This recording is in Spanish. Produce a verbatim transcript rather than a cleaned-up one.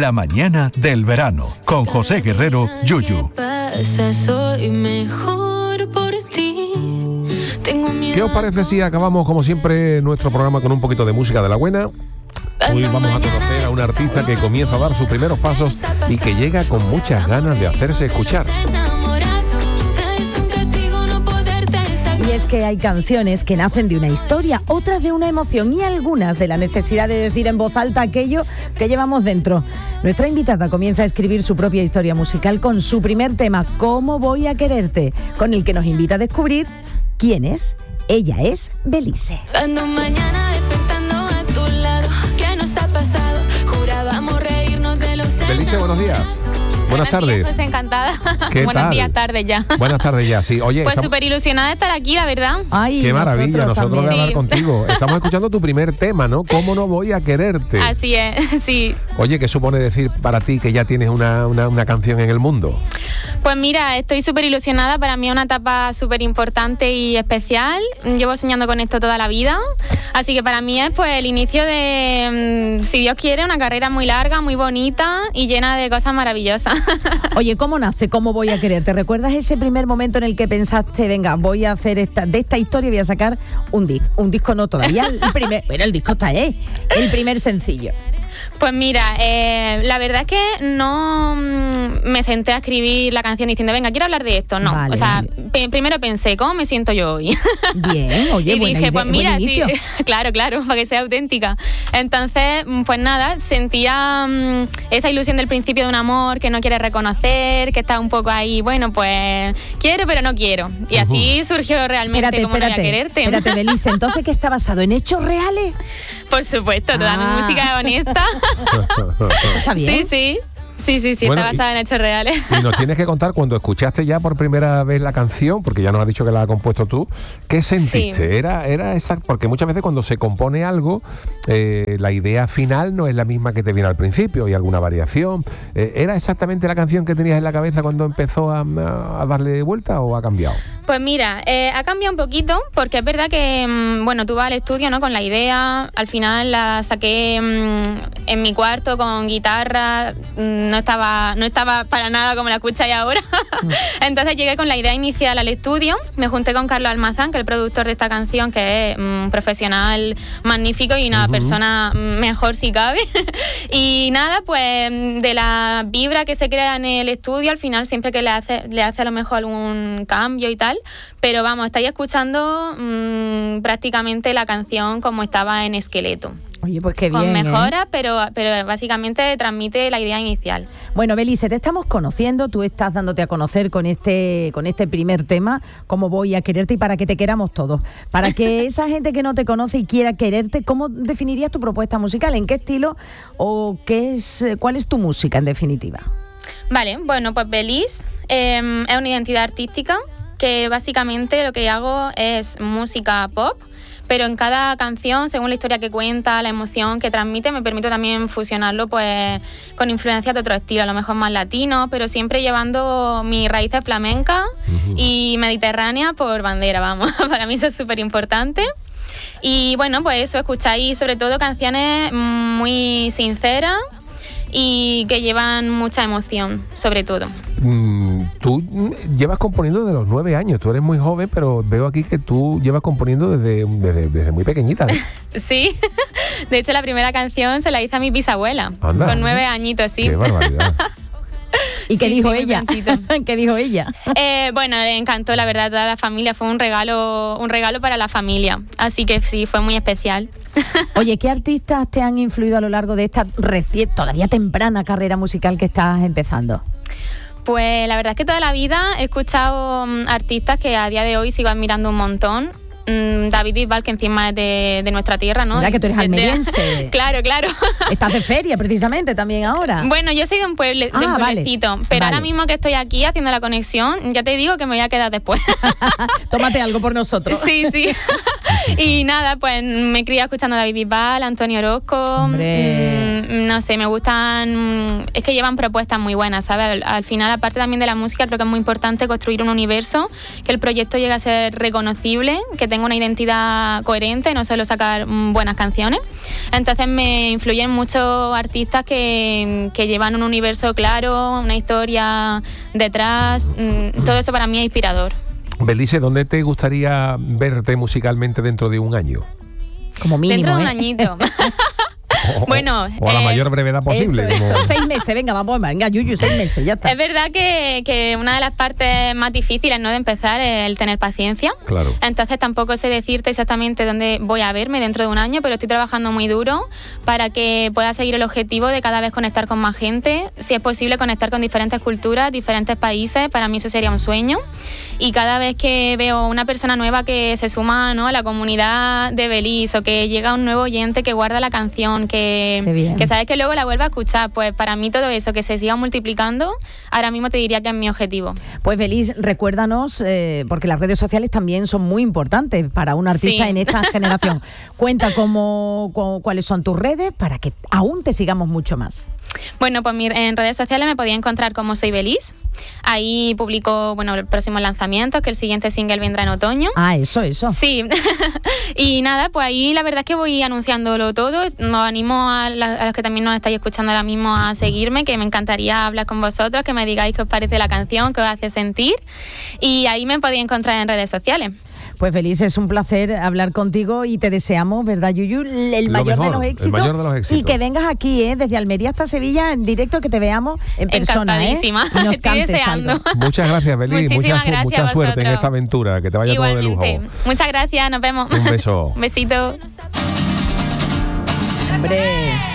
La mañana del verano, con José Guerrero, Yuyu. Soy mejor por ti. ¿Qué os parece si acabamos, como siempre, nuestro programa con un poquito de música de la buena? Hoy vamos a conocer a un artista que comienza a dar sus primeros pasos y que llega con muchas ganas de hacerse escuchar. Y es que hay canciones que nacen de una historia, otras de una emoción y algunas de la necesidad de decir en voz alta aquello que llevamos dentro. Nuestra invitada comienza a escribir su propia historia musical con su primer tema, ¿Cómo voy a quererte?, con el que nos invita a descubrir quién es. Ella es Belise. Cuando mañana despertando a tu lado, ¿qué nos ha pasado? Jurábamos reírnos de los... Belise, buenos días. Buenas Buenos tardes. días, pues encantada. ¿Qué Buenos tal? días, tarde ya. Buenas tardes ya, sí. Oye, pues estamos... súper ilusionada de estar aquí, la verdad. Ay, qué maravilla, nosotros, nosotros de hablar Sí. contigo. Estamos escuchando tu primer tema, ¿no? ¿Cómo no voy a quererte? Así es, sí. Oye, ¿qué supone decir para ti que ya tienes una, una, una canción en el mundo? Pues mira, estoy súper ilusionada. Para mí es una etapa súper importante y especial. Llevo soñando con esto toda la vida. Así que para mí es pues el inicio de, mmm, si Dios quiere, una carrera muy larga, muy bonita y llena de cosas maravillosas. Oye, ¿cómo nace? ¿Cómo voy a quererte? ¿Recuerdas ese primer momento en el que pensaste, venga, voy a hacer esta, de esta historia voy a sacar un disco? Un disco no todavía, el primer, pero el disco está, ¿eh? El primer sencillo. Pues mira, eh, la verdad es que no mm, me senté a escribir la canción diciendo, venga, quiero hablar de esto. No, Vale, o sea, vale. pe- primero pensé, ¿cómo me siento yo hoy? Bien, oye, y buena dije, idea, pues buen mira, sí, inicio. claro, claro, para que sea auténtica. Entonces, pues nada, sentía mm, esa ilusión del principio de un amor que no quiere reconocer, que está un poco ahí, bueno, pues quiero pero no quiero. Y así surgió realmente Espérate, Cómo no voy a espérate, quererte. espérate, Belise, entonces, ¿qué está basado? ¿En hechos reales? Por supuesto, toda Ah. mi música es honesta. Está bien. Sí, sí. Sí, sí, sí, Bueno, está basada en hechos reales. Y nos tienes que contar, cuando escuchaste ya por primera vez la canción, porque ya nos has dicho que la has compuesto tú, ¿qué sentiste? Sí. Era, era exacto, porque muchas veces cuando se compone algo, eh, la idea final no es la misma que te viene al principio, hay alguna variación. Eh, ¿Era exactamente la canción que tenías en la cabeza cuando empezó a, a darle vuelta o ha cambiado? Pues mira, eh, ha cambiado un poquito, porque es verdad que, mmm, bueno, tú vas al estudio, ¿no? Con la idea, al final la saqué mmm, en mi cuarto con guitarra, mmm, no estaba, no estaba para nada como la escucháis ahora. Entonces llegué con la idea inicial al estudio, me junté con Carlos Almazán, que es el productor de esta canción, que es un mmm, profesional magnífico y una uh-huh. persona mejor si cabe. Y nada, pues de la vibra que se crea en el estudio, al final siempre que le hace, le hace a lo mejor algún cambio y tal, pero vamos, estáis escuchando mmm, prácticamente la canción como estaba en Esqueleto. Oye, pues qué bien, con mejoras, ¿eh? pero, pero básicamente transmite la idea inicial. Bueno, Belise, te estamos conociendo, tú estás dándote a conocer con este, con este primer tema, Cómo voy a quererte, y para que te queramos todos. Para que esa gente que no te conoce y quiera quererte, ¿cómo definirías tu propuesta musical? ¿En qué estilo o qué es, cuál es tu música en definitiva? Vale, bueno, pues Belise eh, es una identidad artística que básicamente lo que hago es música pop, pero en cada canción, según la historia que cuenta, la emoción que transmite, me permito también fusionarlo pues con influencias de otro estilo, a lo mejor más latino, pero siempre llevando mis raíces flamencas uh-huh. y mediterráneas por bandera, vamos. Para mí eso es súper importante. Y bueno, pues eso, escucháis sobre todo canciones muy sinceras y que llevan mucha emoción, sobre todo. Mm, tú llevas componiendo desde los nueve años, tú eres muy joven, pero veo aquí que tú llevas componiendo desde, desde, desde muy pequeñita, ¿eh? Sí, de hecho la primera canción se la hice a mi bisabuela, Anda, con nueve añitos, sí. ¡Qué barbaridad! ¿Y qué sí, dijo sí, ella? ¿Qué dijo ella? Eh, bueno, le encantó, la verdad, toda la familia. Fue un regalo, un regalo para la familia. Así que sí, fue muy especial. Oye, ¿qué artistas te han influido a lo largo de esta recién, todavía temprana carrera musical que estás empezando? Pues la verdad es que toda la vida he escuchado um, artistas que a día de hoy sigo admirando un montón. Mm, David Bisbal, que encima es de, de nuestra tierra, ¿no? ¿Verdad que tú eres almeriense? Claro, claro. Estás de feria precisamente también ahora. Bueno, yo soy de un, pueble, de ah, un pueblecito, vale, pero vale. ahora mismo que estoy aquí haciendo la conexión, ya te digo que me voy a quedar después. Tómate algo por nosotros. Sí, sí. Y nada, pues me crié escuchando a David Bisbal, Antonio Orozco, mmm, no sé, me gustan, es que llevan propuestas muy buenas, ¿sabes? Al, al final, aparte también de la música, creo que es muy importante construir un universo, que el proyecto llegue a ser reconocible, que tenga una identidad coherente, no solo sacar mm, buenas canciones. Entonces me influyen muchos artistas que, que llevan un universo claro, una historia detrás, mm, todo eso para mí es inspirador. Belice, ¿dónde te gustaría verte musicalmente dentro de un año? Como mínimo, Dentro de un ¿eh? añito. O, bueno, o a la eh, mayor brevedad posible. Eso, como- eso, seis meses, venga, vamos, venga, Yuyu, seis meses, ya está. es verdad que, que una de las partes más difíciles, ¿no?, de empezar es el tener paciencia. Claro. Entonces tampoco sé decirte exactamente dónde voy a verme dentro de un año, pero estoy trabajando muy duro para que pueda seguir el objetivo de cada vez conectar con más gente. Si es posible, conectar con diferentes culturas, diferentes países, para mí eso sería un sueño. Y cada vez que veo una persona nueva que se suma, ¿no?, a la comunidad de Belice, o que llega un nuevo oyente que guarda la canción, que, Qué bien. que sabes que luego la vuelve a escuchar, pues para mí todo eso, que se siga multiplicando, ahora mismo te diría que es mi objetivo. Pues Belice, recuérdanos, eh, porque las redes sociales también son muy importantes para un artista Sí. en esta generación. Cuenta cómo, cu- cuáles son tus redes para que aún te sigamos mucho más. Bueno, pues mi- en redes sociales me podía encontrar como Soy Belice. Ahí publico, bueno, los próximos lanzamientos, que el siguiente single vendrá en otoño. Ah, eso, eso. Sí, y nada, pues ahí la verdad es que voy anunciándolo todo. Nos animo a, la- a los que también nos estáis escuchando ahora mismo a seguirme, que me encantaría hablar con vosotros, que me digáis qué os parece la canción, qué os hace sentir. Y ahí me podéis encontrar en redes sociales. Pues Belice, es un placer hablar contigo y te deseamos, ¿verdad, Yuyu? El Lo mayor, mejor, de los el éxitos, mayor de los éxitos. Y que vengas aquí, ¿eh? Desde Almería hasta Sevilla, en directo, que te veamos en persona, ¿eh? Encantadísima. Y nos Estoy cantes deseando. algo. Muchas gracias, Belice. Mucha, Muchísimas su- gracias mucha a suerte en vosotros. esta aventura. Que te vaya todo de Igualmente. lujo. Muchas gracias, nos vemos. Un beso. Un besito. Hombre.